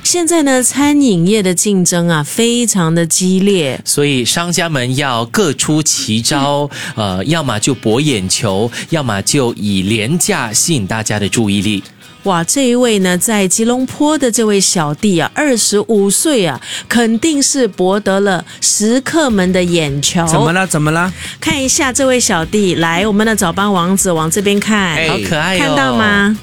现在呢，餐饮业的竞争啊，非常的激烈， 所以商家们要各出奇招，要么就博眼球，要么就以廉价吸引大家的注意力。 哇，这一位呢，在吉隆坡的这位小弟啊，25岁啊，肯定是博得了食客们的眼球。 怎么了？ 看一下这位小弟，来，我们的早班王子往这边看， 好可爱哦， 看到吗？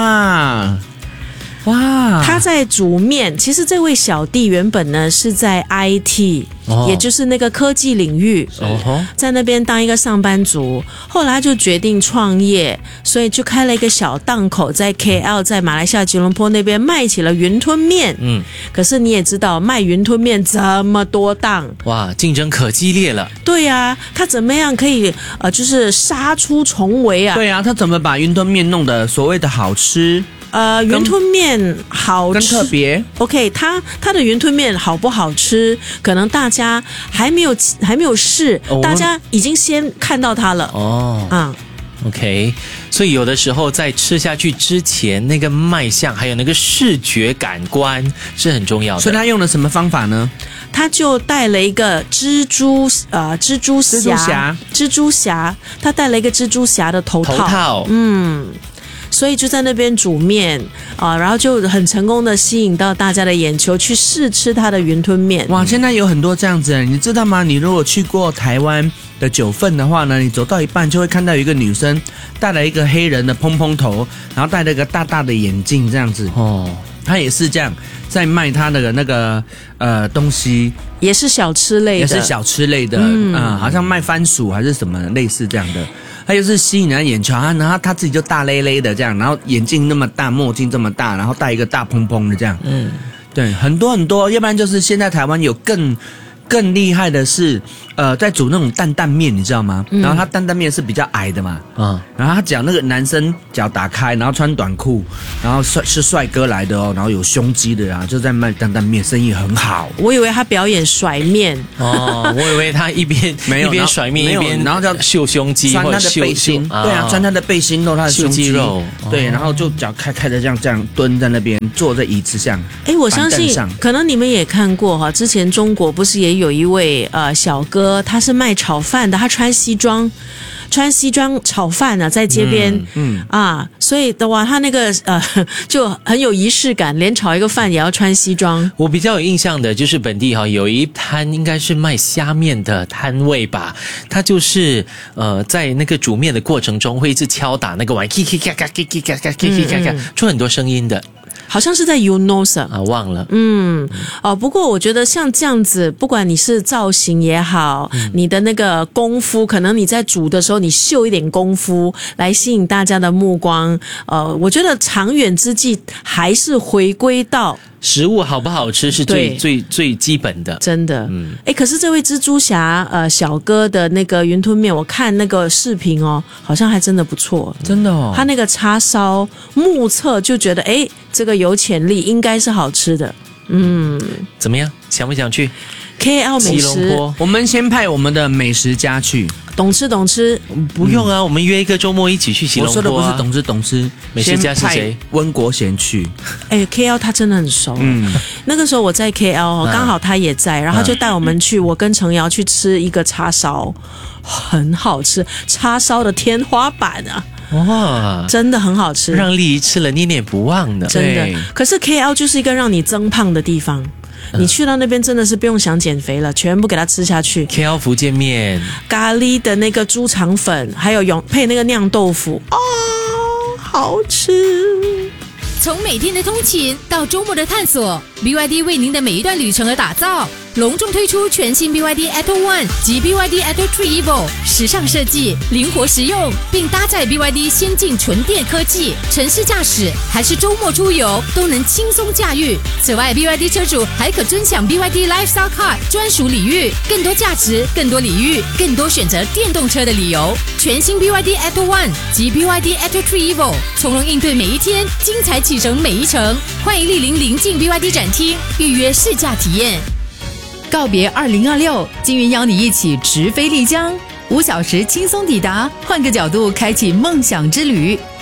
哇， 他在煮面。其实这位小弟原本呢是在 IT，也就是那个科技领域，在那边当一个上班族。后来他就决定创业，所以就开了一个小档口，在 KL， 在马来西亚吉隆坡那边卖起了云吞面。可是你也知道，卖云吞面这么多档， 哇，竞争可激烈了。 对啊，他怎么样可以就是杀出重围啊？ 对啊，他怎么把云吞面弄得所谓的好吃？ 云吞面好吃， 更特别。 OK， 它的云吞面好不好吃？可能大家还没有试，大家已经先看到它了。 OK， 所以有的时候在吃下去之前，那个卖相还有那个视觉感官是很重要的。 所以他用了什么方法呢？ 他就带了一个蜘蛛侠，他带了一个蜘蛛侠的头套。所以就在那边煮面然后就很成功的吸引到大家的眼球，去试吃他的云吞面。 哇，现在有很多这样子的，你知道吗？你如果去过台湾的九份的话呢，你走到一半就会看到有一个女生戴了一个黑人的蓬头，然后戴了一个大大的眼镜这样子。她也是这样在卖她的那个东西， 也是小吃类的， 好像卖番薯还是什么类似这样的。他就是吸引人眼球，然后他自己就大咧咧的这样，然后眼镜那么大，墨镜这么大，然后戴一个大蓬的这样。对，很多，要不然就是现在台湾有更厉害的是，在煮那种担担面，你知道吗？然后他担担面是比较矮的嘛，然后他脚那个男生脚打开，然后穿短裤，然后是帅哥来的哦，然后有胸肌的啊，就在卖担担面，生意很好。 我以为他表演甩面我以为他一边甩面一边然后就秀胸肌， 穿他的背心，对啊，穿他的背心露他的胸肌肉， 对，然后就脚开的这样蹲在那边，坐在椅子上。 我相信可能你们也看过哈，之前中国不是也有一位小哥，他是卖炒饭的，他穿西装炒饭啊，在街边，所以的话，他那个就很有仪式感，连炒一个饭也要穿西装。 我比较有印象的就是本地有一摊应该是卖虾面的摊位吧，他就是在那个煮面的过程中会一直敲打那个碗，出很多声音的。 好像是在 Eunos 忘了。 不过我觉得像这样子，不管你是造型也好，你的那个功夫，可能你在煮的时候你秀一点功夫来吸引大家的目光，我觉得长远之计还是回归到食物好不好吃是最基本的， 真的。可是这位蜘蛛侠小哥的那个云吞面，我看那个视频好像还真的不错， 真的哦。 他那个叉烧目测就觉得这个有潜力，应该是好吃的。 怎么样？想不想去 KL 美食？ 我们先派我们的美食家去。 懂吃， 不用啊，我们约一个周末一起去吉隆坡。 我说的不是懂吃， 美食家是谁？ 温国贤去。 KL 他真的很熟。那个时候我在 KL，刚好他也在，然后就带我们去，我跟程瑶去吃一个叉烧，很好吃，叉烧的天花板啊。 哇， 真的很好吃， 让丽姨吃了念念不忘的。 真的，可是 KL 就是一个让你增胖的地方。你去到那边真的是不用想减肥了，全部给它吃下去。 KL 福建面、 咖喱的那个猪肠粉，还有配那个酿豆腐，好吃。 从每天的通勤到周末的探索， BYD 为您的每一段旅程而打造。隆重推出全新 BYD Atto One 及 BYD Atto 3 Evo， 时尚设计，灵活实用，并搭载 BYD 先进纯电科技，城市驾驶还是周末出游都能轻松驾驭。此外 BYD 车主还可尊享 BYD Lifestyle Card 专属礼遇，更多价值，更多礼遇，更多选择电动车的理由。全新 BYD Atto One 及 BYD Atto 3 Evo， 从容应对每一天，精彩启程每一程。欢迎莅临近 BYD 展厅预约试驾体验。 告别2026，金云邀你一起直飞丽江，5小时轻松抵达，换个角度开启梦想之旅。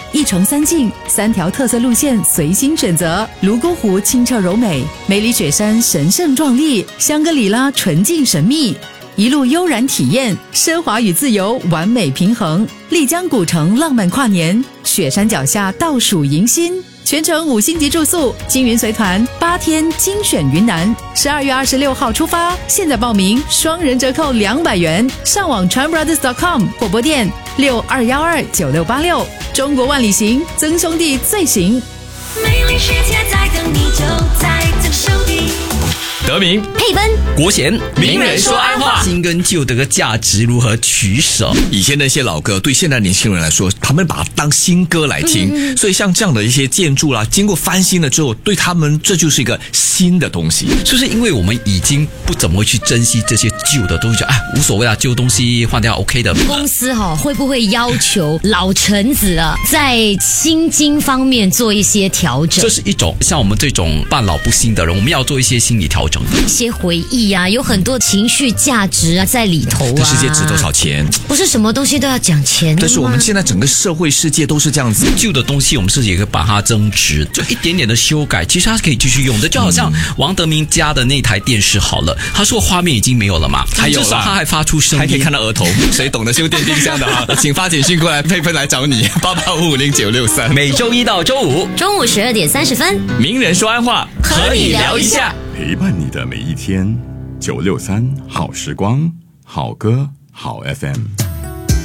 1城3境，3条特色路线随心选择。泸沽湖清澈柔美，梅里雪山神圣壮丽，香格里拉纯净神秘。一路悠然体验，奢华与自由完美平衡。丽江古城浪漫跨年，雪山脚下倒数迎新。全程5星级住宿，金云随团8天精选云南，12月26号出发，现在报名双人折扣200元，上网tranbrothers.com 或拨电62129686。中国万里行，曾兄弟最行。 美丽世界在等你，就在这手里。 德明、 佩芬、 国贤，名人说安话。 新跟旧的个价值如何取舍？ 以前那些老歌对现在年轻人来说，他们把它当新歌来听，所以像这样的一些建筑啦，经过翻新了之后，对他们这就是一个新的东西。 是不是因为我们已经不怎么会去珍惜这些旧的东西，无所谓啦，旧东西换掉 OK 的。 公司会不会要求老臣子在薪金方面做一些调整？ 这是一种像我们这种半老不新的人，我们要做一些心理调整。 一些回忆有很多情绪价值在里头这世界值多少钱？ 不是什么东西都要讲钱的吗？ 但是我们现在整个社会世界都是这样子， 旧的东西我们是也可以把它增值，就一点点的修改，其实它是可以继续用的。就好像王德明家的那台电视好了，他说画面已经没有了嘛， 还有啦， 他还发出声音， 还可以看到额头。谁懂得修电冰箱的请发简讯过来，佩芬来找你，88550963。 每周1到周5 中午12点30分， 名人说安话，和你聊一下， 陪伴你的每一天。963好时光，好歌好 FM。